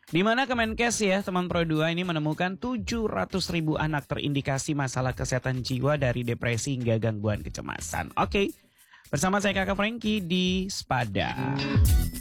Di mana Kemenkes ya teman Pro 2 ini menemukan 700.000 anak terindikasi masalah kesehatan jiwa dari depresi hingga gangguan kecemasan. Oke, bersama saya Kakak Frankie di Spada.